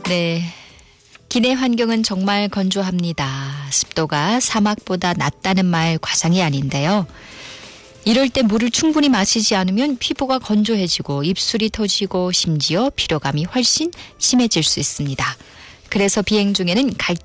네. 기내 환경은 정말 건조합니다. 습도가 사막보다 낮다는 말 과장이 아닌데요. 이럴 때 물을 충분히 마시지 않으면 피부가 건조해지고 입술이 터지고 심지어 피로감이 훨씬 심해질 수 있습니다. 그래서 비행 중에는